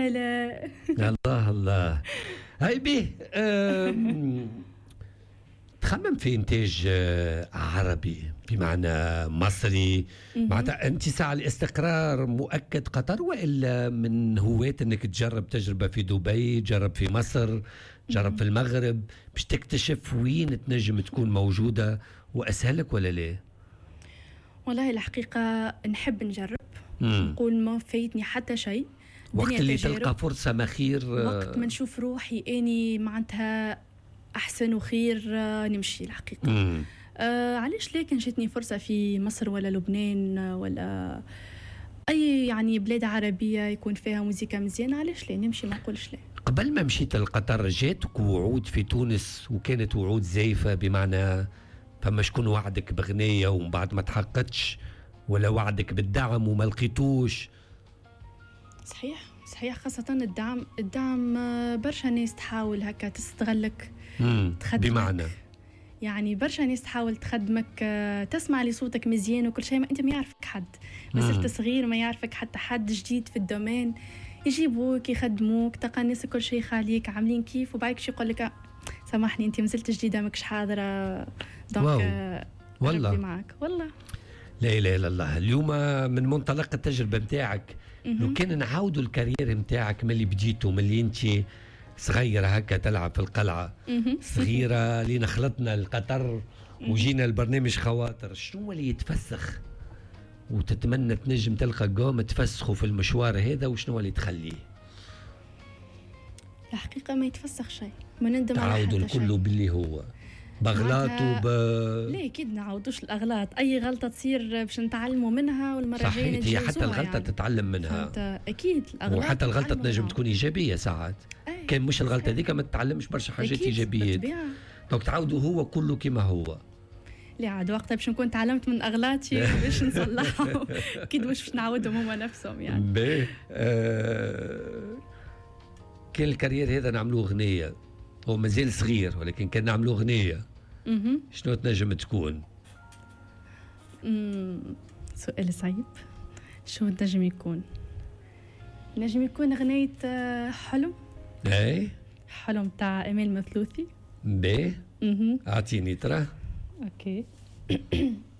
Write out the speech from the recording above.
لا. الله الله. هاي به تخمم في إنتاج عربي بمعنى مصري، معناتها أنت ساعة الاستقرار مؤكد قطر، وإلا من هواة أنك تجرب تجربة في دبي، جرب في مصر، جرب في المغرب باش تكتشف وين تنجم تكون موجودة وأسهلك ولا لا؟ والله الحقيقة نحب نجرب، نقول ما فايتني حتى شيء. وقت اللي تلقى فرصة مخير، وقت ما نشوف روحي أني معناتها أحسن وخير نمشي الحقيقة. علاش لكن جتني فرصة في مصر ولا لبنان ولا أي يعني بلاد عربية يكون فيها موسيقى مزيانة، علاش لا نمشي، ما نقولش لا. قبل ما مشيت لقطر جاتك وعود في تونس وكانت وعود زايفة، بمعنى فما شكون وعدك بغنية ومن بعد ما تحققتش، ولا وعدك بالدعم وما لقيتوش؟ صحيح خاصة الدعم برشا ناس تحاول هكا تستغلك، بمعنى يعني برشا ناس تحاول تخدمك، تسمع لي صوتك مزيان وكل شيء، ما انت ما يعرفك حد، ما زلت صغير، ما يعرفك حتى حد جديد في الدومين، يجيبوك يخدموك، تلقى الناس كل شيء خاليك عاملين كيف، وبعدك شي يقول لك سامحني انت مازلت جديده ماكش حاضره، دونك والله معك. والله لا اله الا الله. اليوم من منطلق التجربه نتاعك، لو كان نعاودوا الكارير نتاعك من اللي بديتوا، من اللي انت صغيره هكا تلعب في القلعه، صغيره لين خلطنا القطر وجينا البرنامج خواطر، شنو اللي يتفسخ وتتمنى تنجم تلقى قوم تفسخوا في المشوار هذا، وشنو اللي تخليه؟ الحقيقه ما يتفسخ شيء، ما ندم على تعاودوا الكل باللي هو بغلاط لا اكيد نعاودوش الاغلاط، اي غلطه تصير باش نتعلموا منها، والمره الجايه صحيح، هي حتى الغلطه يعني تتعلم منها، اكيد الاغلاط، وحتى الغلطه تنجم تكون ايجابيه ساعات. كان مش الغلطه هذيك ما تتعلمش برشا حاجات ايجابيات، دونك تعاودوا هو كله كما هو. لا عاد وقتها باش نكون تعلمت من اغلاطي باش نصلحهم، اكيد باش نعاودهم هما نفسهم يعني. كان الكارير هذا نعملوه غنيه، هو مازال صغير ولكن كان نعملوه غنيه، شنو تنجم تكون؟ سؤال صعيب. شو تنجم يكون؟ نجم يكون غنية حلم. اي حلم تاع إيميل مثلوثي. اعطيني ترى. اوكي.